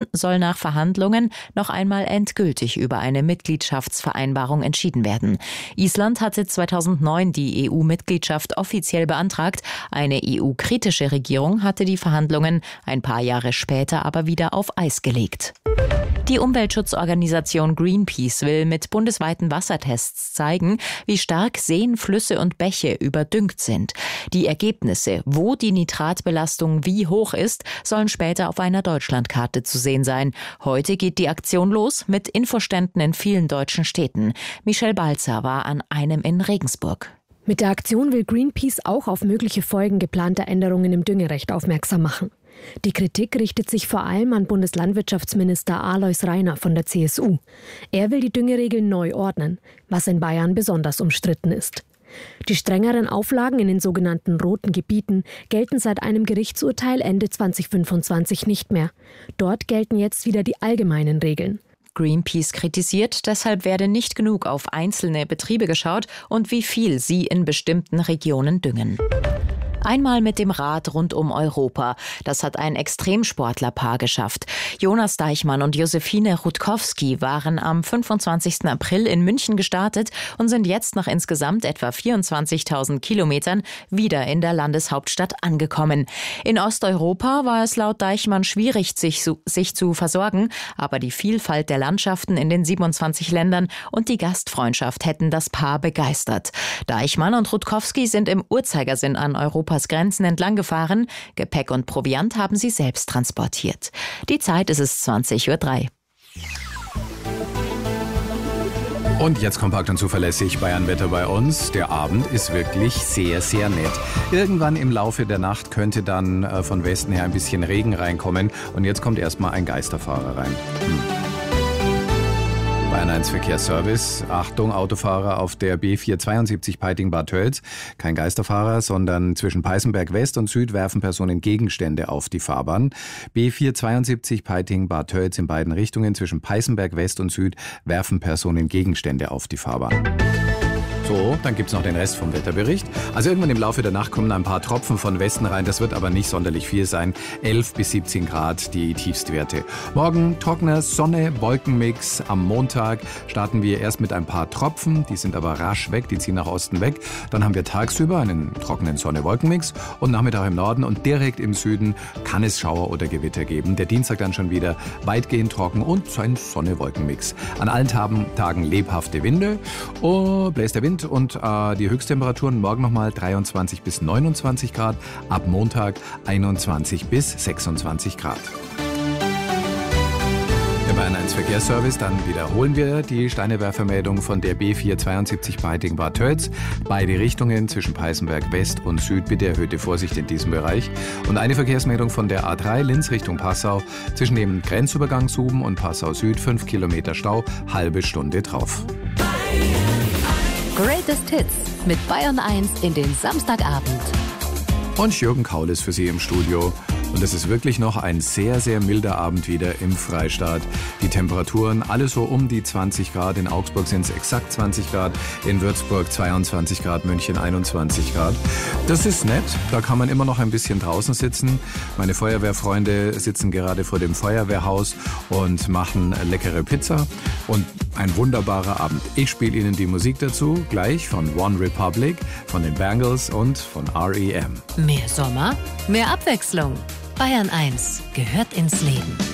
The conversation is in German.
soll nach Verhandlungen noch einmal endgültig über eine Mitgliedschaftsvereinbarung entschieden werden. Island hatte 2009 die EU-Mitgliedschaft offiziell beantragt. Eine EU-kritische Regierung hatte die Verhandlungen ein paar Jahre später aber wieder auf Eis gelegt. Die Umweltschutzorganisation Greenpeace will mit bundesweiten Wassertests zeigen, wie stark Seen, Flüsse und Bäche überdüngt sind. Die Ergebnisse, wo die Nitratbelastung wie hoch ist, sollen später auf einer Deutschlandkarte zu sehen sein. Heute geht die Aktion los mit Infoständen in vielen deutschen Städten. Michelle Balzer war an einem in Regensburg. Mit der Aktion will Greenpeace auch auf mögliche Folgen geplanter Änderungen im Düngerecht aufmerksam machen. Die Kritik richtet sich vor allem an Bundeslandwirtschaftsminister Alois Rainer von der CSU. Er will die Düngeregeln neu ordnen, was in Bayern besonders umstritten ist. Die strengeren Auflagen in den sogenannten roten Gebieten gelten seit einem Gerichtsurteil Ende 2025 nicht mehr. Dort gelten jetzt wieder die allgemeinen Regeln. Greenpeace kritisiert, deshalb werde nicht genug auf einzelne Betriebe geschaut und wie viel sie in bestimmten Regionen düngen. Einmal mit dem Rad rund um Europa. Das hat ein Extremsportlerpaar geschafft. Jonas Deichmann und Josephine Rutkowski waren am 25. April in München gestartet und sind jetzt nach insgesamt etwa 24.000 Kilometern wieder in der Landeshauptstadt angekommen. In Osteuropa war es laut Deichmann schwierig, sich zu versorgen, aber die Vielfalt der Landschaften in den 27 Ländern und die Gastfreundschaft hätten das Paar begeistert. Deichmann und Rutkowski sind im Uhrzeigersinn an Europas Grenzen entlang gefahren. Gepäck und Proviant haben sie selbst transportiert. Die Zeit ist es 20:03 Uhr. Und jetzt kompakt und zuverlässig Bayernwetter bei uns. Der Abend ist wirklich sehr, sehr nett. Irgendwann im Laufe der Nacht könnte dann von Westen her ein bisschen Regen reinkommen. Und jetzt kommt erstmal ein Geisterfahrer rein. Bayern 1 Verkehrsservice. Achtung, Autofahrer auf der B472 Peiting-Bad Tölz. Kein Geisterfahrer, sondern zwischen Peißenberg West und Süd werfen Personen Gegenstände auf die Fahrbahn. B472 Peiting-Bad Tölz in beiden Richtungen. Zwischen Peißenberg West und Süd werfen Personen Gegenstände auf die Fahrbahn. So, dann gibt's noch den Rest vom Wetterbericht. Also irgendwann im Laufe der Nacht kommen ein paar Tropfen von Westen rein. Das wird aber nicht sonderlich viel sein. 11 bis 17 Grad die Tiefstwerte. Morgen trockener Sonne, Wolkenmix. Am Montag starten wir erst mit ein paar Tropfen. Die sind aber rasch weg, die ziehen nach Osten weg. Dann haben wir tagsüber einen trockenen Sonne-Wolkenmix. Und Nachmittag im Norden und direkt im Süden kann es Schauer oder Gewitter geben. Der Dienstag dann schon wieder weitgehend trocken und ein Sonne-Wolkenmix. An allen Tagen lebhafte Winde. Oh, bläst der Wind. Und die Höchsttemperaturen morgen nochmal 23 bis 29 Grad, ab Montag 21 bis 26 Grad. Der Bayern 1 Verkehrsservice, dann wiederholen wir die Steinewerfermeldung von der B472 Peiting-Bad Tölz. Beide Richtungen zwischen Peißenberg West und Süd, bitte erhöhte Vorsicht in diesem Bereich. Und eine Verkehrsmeldung von der A3 Linz Richtung Passau, zwischen dem Grenzübergang Suben und Passau Süd, 5 Kilometer Stau, halbe Stunde drauf. Greatest Hits mit Bayern 1 in den Samstagabend. Und Jürgen Kaul ist für Sie im Studio. Und es ist wirklich noch ein sehr, sehr milder Abend wieder im Freistaat. Die Temperaturen alle so um die 20 Grad. In Augsburg sind es exakt 20 Grad. In Würzburg 22 Grad, München 21 Grad. Das ist nett. Da kann man immer noch ein bisschen draußen sitzen. Meine Feuerwehrfreunde sitzen gerade vor dem Feuerwehrhaus und machen leckere Pizza. Und ein wunderbarer Abend. Ich spiele Ihnen die Musik dazu, gleich von One Republic, von den Bangles und von R.E.M. Mehr Sommer, mehr Abwechslung. Bayern 1 gehört ins Leben.